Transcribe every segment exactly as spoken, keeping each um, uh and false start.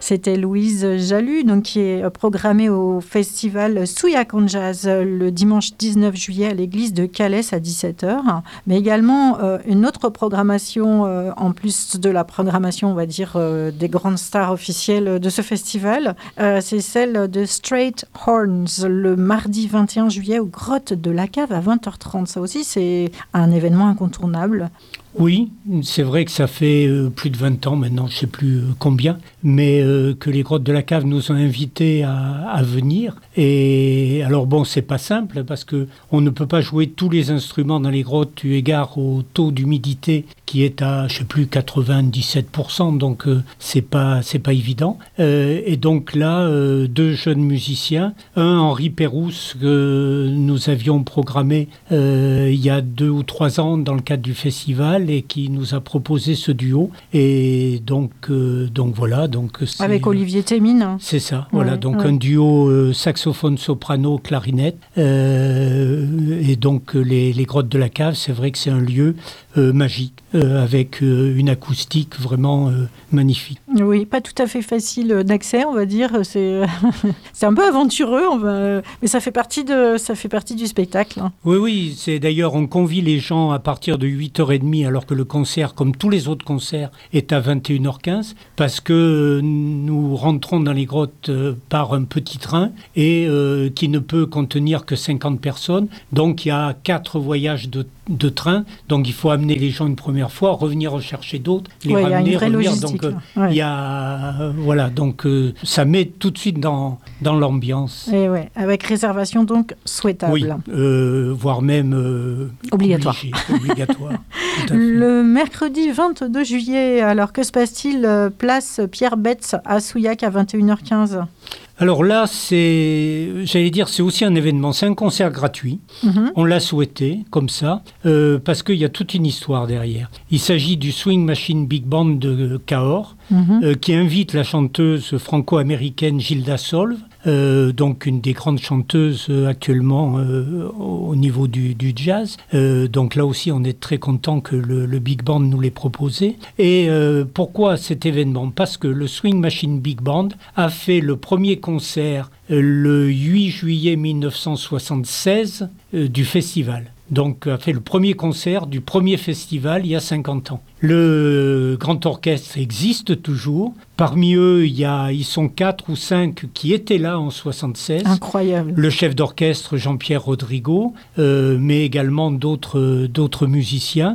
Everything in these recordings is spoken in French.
C'était Louise Jalut, donc, qui est programmée au festival Souillac en Jazz le dimanche dix-neuf juillet à l'église de Calais à dix-sept heures. Mais également euh, une autre programmation, euh, en plus de la programmation, on va dire, euh, des grandes stars officielles de ce festival. Euh, c'est celle de Straight Horns, le mardi vingt et un juillet aux Grottes de la Cave à vingt heures trente. Ça aussi, c'est un événement incontournable. Oui, c'est vrai que ça fait euh, plus de vingt ans maintenant, je ne sais plus euh, combien, mais euh, que les Grottes de la Cave nous ont invités à, à venir. Et alors bon, c'est pas simple parce qu'on ne peut pas jouer tous les instruments dans les grottes eu égard au taux d'humidité qui est à, je ne sais plus, quatre-vingt-dix-sept pour cent, donc euh, c'est pas, c'est pas évident. Euh, et donc là, euh, deux jeunes musiciens, un Henri Pérouse que nous avions programmé euh, il y a deux ou trois ans dans le cadre du festival, et qui nous a proposé ce duo. Et donc, euh, donc voilà. Donc c'est, avec Olivier Thémine. C'est ça, ouais, voilà. Donc ouais. un duo euh, saxophone, soprano, clarinette. Euh, et donc les, les Grottes de la Cave, c'est vrai que c'est un lieu euh, magique, euh, avec euh, une acoustique vraiment euh, magnifique. Oui, pas tout à fait facile d'accès, on va dire. C'est, c'est un peu aventureux, on va... mais ça fait partie de, ça fait partie du spectacle. Hein. Oui, oui. C'est d'ailleurs, on convie les gens à partir de huit heures trente, alors que le concert, comme tous les autres concerts, est à vingt et une heures quinze, parce que nous rentrons dans les grottes euh, par un petit train et euh, qui ne peut contenir que cinquante personnes. Donc il y a quatre voyages de, de train. Donc il faut amener les gens une première fois, revenir rechercher d'autres, les ouais, ramener, y a une vraie revenir. logistique, Donc euh, ouais. il y a euh, voilà, donc euh, ça met tout de suite dans dans l'ambiance. Et ouais, avec réservation donc souhaitable. Oui, euh, voire même euh, obligatoire. Obligé, obligatoire. Le mercredi vingt-deux juillet, alors que se passe-t-il? Place Pierre Betz à Souillac à vingt et une heures quinze. Alors là, c'est, j'allais dire, c'est aussi un événement, c'est un concert gratuit. Mm-hmm. On l'a souhaité comme ça, euh, parce qu'il y a toute une histoire derrière. Il s'agit du Swing Machine Big Band de Cahors, mm-hmm. euh, qui invite la chanteuse franco-américaine Gilda Solve, euh, donc une des grandes chanteuses euh, actuellement euh, au niveau du, du jazz. Euh, donc là aussi, on est très content que le, le Big Band nous l'ait proposé. Et euh, pourquoi cet événement? Parce que le Swing Machine Big Band a fait le premier concert euh, le huit juillet mille neuf cent soixante-seize euh, du festival. Donc, a fait le premier concert du premier festival il y a cinquante ans. Le grand orchestre existe toujours. Parmi eux, il y a, ils sont quatre ou cinq qui étaient là en soixante-seize. Incroyable. Le chef d'orchestre Jean-Pierre Rodrigo, euh, mais également d'autres, d'autres musiciens.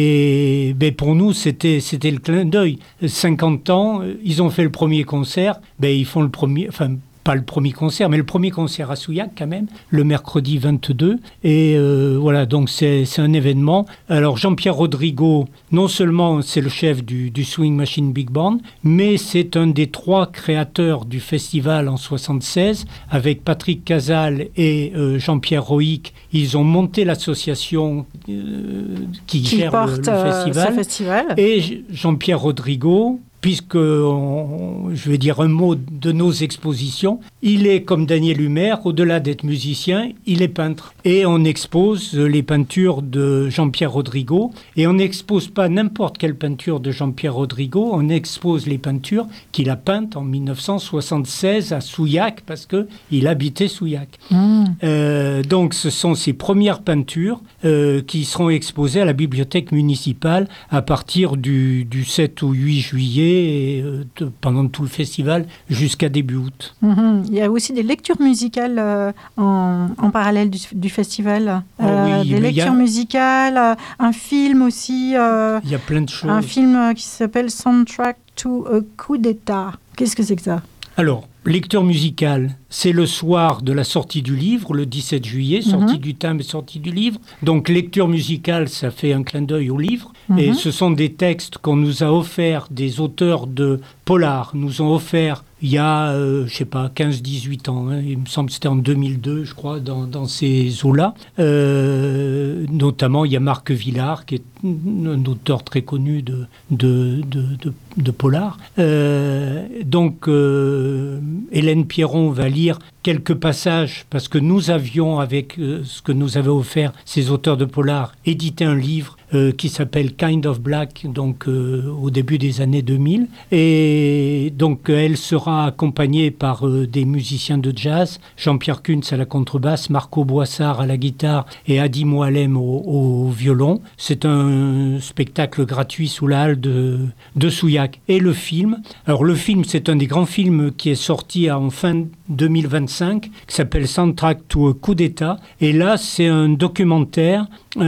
Et ben, pour nous, c'était, c'était le clin d'œil. cinquante ans, ils ont fait le premier concert. Ben, ils font le premier... Enfin, pas le premier concert, mais le premier concert à Souillac quand même, le mercredi vingt-deux. Et euh, voilà, donc c'est, c'est un événement. Alors Jean-Pierre Rodrigo, non seulement c'est le chef du, du Swing Machine Big Band, mais c'est un des trois créateurs du festival en soixante-seize, avec Patrick Casal et euh, Jean-Pierre Roïc. Ils ont monté l'association euh, qui, qui gère le, le festival. Ce festival. Et Jean-Pierre Rodrigo, puisque, on, je vais dire un mot de nos expositions, il est comme Daniel Humer, au-delà d'être musicien, il est peintre. Et on expose les peintures de Jean-Pierre Rodrigo, et on n'expose pas n'importe quelle peinture de Jean-Pierre Rodrigo, on expose les peintures qu'il a peintes en mille neuf cent soixante-seize à Souillac, parce qu'il habitait Souillac. Mmh. Euh, donc ce sont ses premières peintures euh, qui seront exposées à la bibliothèque municipale à partir du, du sept ou huit juillet, et euh, de, pendant tout le festival jusqu'à début août. Mmh. Il y a aussi des lectures musicales euh, en, en parallèle du, du festival. Oh, euh, oui, des lectures a... musicales, euh, un film aussi. Euh, il y a plein de choses. Un film euh, qui s'appelle Soundtrack to a Coup d'État. Qu'est-ce que c'est que ça? Alors, lecture musicale, c'est le soir de la sortie du livre, le dix-sept juillet, sortie mm-hmm. du timbre et sortie du livre. Donc, lecture musicale, ça fait un clin d'œil au livre. Mm-hmm. Et ce sont des textes qu'on nous a offerts, des auteurs de polar, nous ont offert il y a, euh, je ne sais pas, quinze dix-huit ans. Hein, il me semble que c'était en deux mille deux, je crois, dans, dans ces eaux-là. Euh, notamment, il y a Marc Villard, qui est un auteur très connu de, de, de, de, de polar. Euh, donc, euh, Hélène Pierron va lire quelques passages, parce que nous avions, avec euh, ce que nous avaient offert ces auteurs de polar, édité un livre euh, qui s'appelle Kind of Black, donc euh, au début des années deux mille. Et donc elle sera accompagnée par euh, des musiciens de jazz, Jean-Pierre Kunz à la contrebasse, Marco Boissard à la guitare et Adi Moualem au, au violon. C'est un spectacle gratuit sous la halle de, de Souillac. Et le film, alors le film c'est un des grands films qui est sorti en fin deux mille vingt-cinq, qui s'appelle Soundtrack to a Coup d'État. Et là, c'est un documentaire,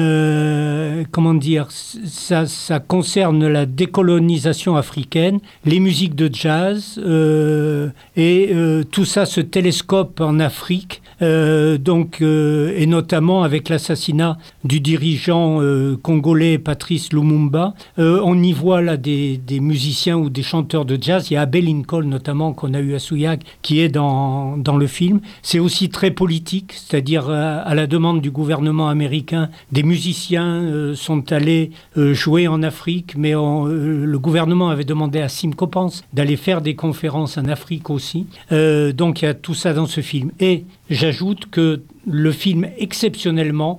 euh, comment dire, ça, ça concerne la décolonisation africaine, les musiques de jazz, euh, et euh, tout ça se télescope en Afrique, euh, donc, euh, et notamment avec l'assassinat du dirigeant euh, congolais Patrice Lumumba. Euh, on y voit là des, des musiciens ou des chanteurs de jazz. Il y a Abel Lincoln notamment, qu'on a eu à Souillac, qui est dans, dans le film. C'est aussi très politique, c'est-à-dire à, à la demande du gouvernement américain, des musiciens euh, sont allés euh, jouer en Afrique, mais on, euh, le gouvernement avait demandé à Sim Coppens d'aller faire des conférences en Afrique aussi. Euh, donc il y a tout ça dans ce film. Et j'ajoute que le film, exceptionnellement,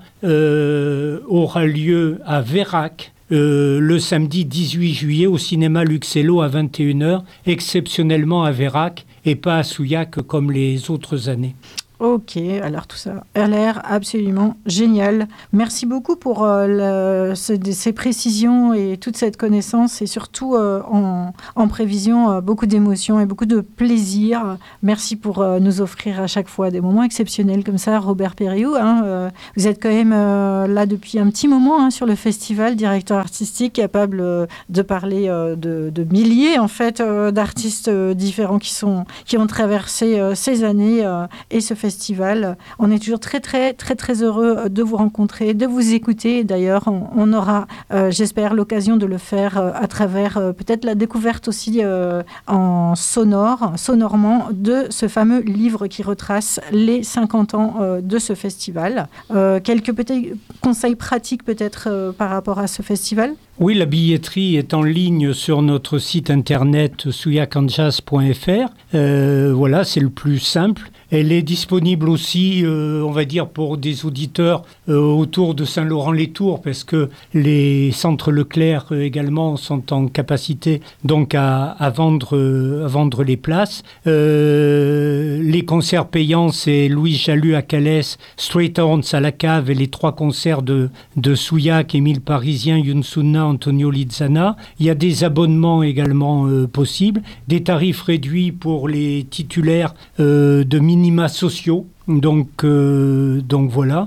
euh, aura lieu à Vérac, Euh, le samedi dix-huit juillet au cinéma Luxello à vingt et une heures, exceptionnellement à Vérac et pas à Souillac comme les autres années. Ok, alors tout ça a l'air absolument génial. Merci beaucoup pour euh, le, ce, ces précisions et toute cette connaissance et surtout euh, en, en prévision euh, beaucoup d'émotions et beaucoup de plaisir. Merci pour euh, nous offrir à chaque fois des moments exceptionnels comme ça, Robert Périou. Hein, euh, vous êtes quand même euh, là depuis un petit moment hein, sur le festival, directeur artistique, capable euh, de parler euh, de, de milliers en fait euh, d'artistes euh, différents qui, sont, qui ont traversé euh, ces années euh, et ce festival. Festival. On est toujours très, très, très, très heureux de vous rencontrer, de vous écouter. D'ailleurs, on, on aura, euh, j'espère, l'occasion de le faire euh, à travers euh, peut-être la découverte aussi euh, en sonore, sonorement, de ce fameux livre qui retrace les cinquante ans euh, de ce festival. Euh, quelques petits conseils pratiques peut-être euh, par rapport à ce festival ? Oui, la billetterie est en ligne sur notre site internet souillac en jazz point f r. Euh, voilà, c'est le plus simple. Elle est disponible aussi, euh, on va dire, pour des auditeurs euh, autour de Saint-Laurent-les-Tours, parce que les centres Leclerc euh, également sont en capacité donc à, à, vendre, euh, à vendre les places. Euh, les concerts payants, c'est Louis Jalut à Calès, Straight Horns à la Cave et les trois concerts de, de Souillac, Émile Parisien, Younsouna, Antonio Lizana. Il y a des abonnements également euh, possibles, des tarifs réduits pour les titulaires euh, de minima sociaux. Donc, euh, donc voilà.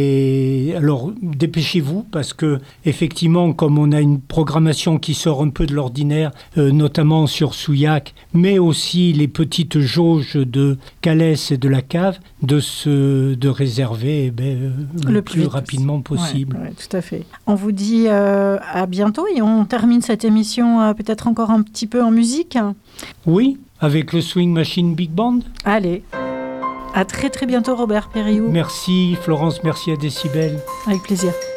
Et alors, dépêchez-vous parce que effectivement, comme on a une programmation qui sort un peu de l'ordinaire, euh, notamment sur Souillac, mais aussi les petites jauges de Calès et de la Cave, de se de réserver eh ben, euh, le, le plus, plus rapidement possible. Ouais, ouais, tout à fait. On vous dit euh, à bientôt et on termine cette émission euh, peut-être encore un petit peu en musique. Oui, avec le Swing Machine Big Band. Allez. À très très bientôt Robert Périou. Merci Florence, merci à Décibel. Avec plaisir.